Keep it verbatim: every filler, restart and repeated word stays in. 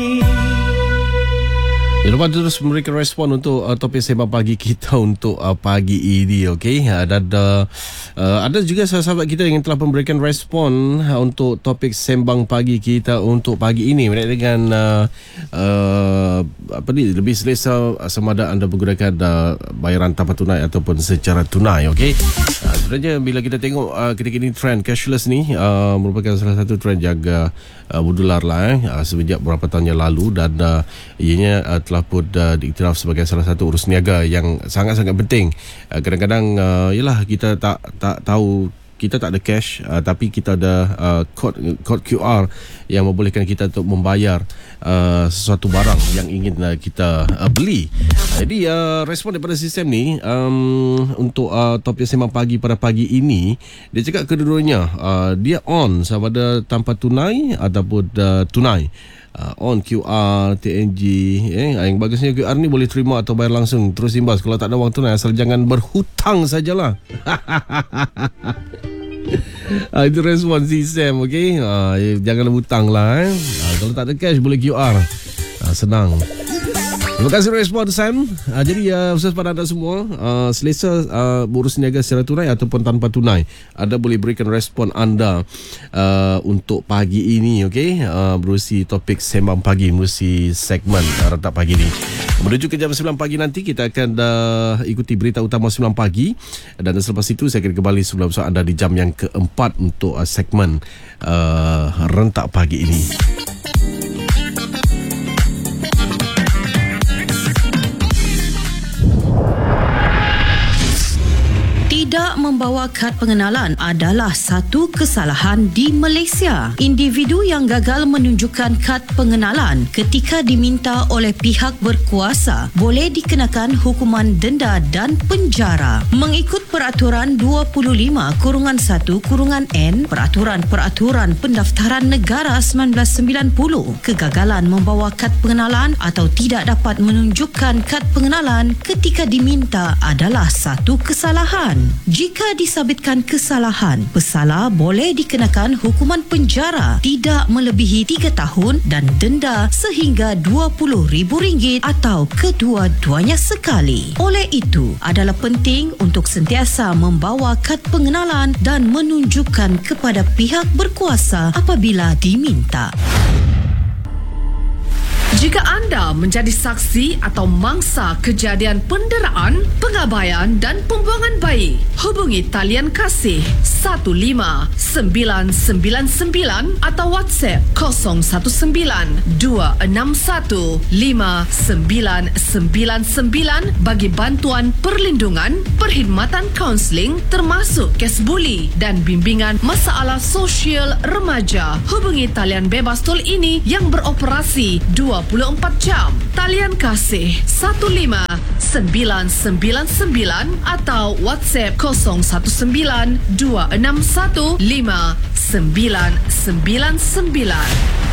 Ya, lepas terus memberikan respon untuk uh, topik sembang pagi kita untuk uh, pagi ini, okey. Uh, dan uh, uh, ada juga sahabat kita yang telah memberikan respon uh, untuk topik sembang pagi kita untuk pagi ini berkaitan dengan uh, uh, apa ni, lebih selesa uh, sama ada anda menggunakan uh, bayaran tanpa tunai ataupun secara tunai, okey. Uh, sebenarnya bila kita tengok uh, ketika ini trend cashless ni uh, merupakan salah satu trend yang uh, uh, berdular lah eh, uh, sejak beberapa tahun yang lalu, dan uh, ianya uh, telah pun uh, diiktiraf sebagai salah satu urus niaga yang sangat-sangat penting. Uh, kadang-kadang uh, yalah kita tak tak tahu, kita tak ada cash, uh, tapi kita ada uh, kod kod Q R yang membolehkan kita untuk membayar uh, sesuatu barang yang ingin uh, kita uh, beli. Jadi uh, respon daripada sistem ni um, untuk uh, topik sembang pagi pada pagi ini, dia cakap kedua-duanya uh, dia on sama ada tanpa tunai ataupun uh, tunai. Uh, on Q R, T N G, eh, yang bagusnya Q R ni boleh terima atau bayar langsung terus imbas kalau tak ada wang tunai, asal jangan berhutang sajalah. uh, itu respon sistem, okey. Uh, jangan hutang lah eh. uh, kalau tak ada cash boleh Q R, uh, senang. Terima kasih respon Sam. Uh, jadi uh, khusus pada anda semua, uh, selesa uh, berurus niaga secara tunai ataupun tanpa tunai, anda boleh berikan respon anda uh, untuk pagi ini, okey. Uh, berusi topik sembang pagi, berusi segmen uh, rentak pagi ini. Menuju ke jam sembilan pagi nanti kita akan uh, ikuti berita utama sembilan pagi, dan selepas itu saya akan kembali sebelum bersama anda di jam yang keempat untuk uh, segmen uh, rentak pagi ini. Tidak membawa kad pengenalan adalah satu kesalahan di Malaysia. Individu yang gagal menunjukkan kad pengenalan ketika diminta oleh pihak berkuasa boleh dikenakan hukuman denda dan penjara. Mengikut Peraturan dua puluh lima satu N Peraturan-Peraturan Pendaftaran Negara seribu sembilan ratus sembilan puluh, kegagalan membawa kad pengenalan atau tidak dapat menunjukkan kad pengenalan ketika diminta adalah satu kesalahan. Jika disabitkan kesalahan, pesalah boleh dikenakan hukuman penjara tidak melebihi tiga tahun dan denda sehingga dua puluh ribu ringgit atau kedua-duanya sekali. Oleh itu, adalah penting untuk sentiasa membawa kad pengenalan dan menunjukkan kepada pihak berkuasa apabila diminta. Jika anda menjadi saksi atau mangsa kejadian penderaan, pengabaian dan pembuangan bayi, hubungi talian kasih satu lima sembilan sembilan sembilan atau WhatsApp kosong satu sembilan dua enam satu lima sembilan sembilan sembilan bagi bantuan perlindungan, perkhidmatan kaunseling termasuk kes buli dan bimbingan masalah sosial remaja. Hubungi talian bebas tol ini yang beroperasi dua puluh empat jam. Talian kasih satu lima sembilan sembilan sembilan atau WhatsApp kosong satu sembilan dua enam satu lima sembilan sembilan sembilan.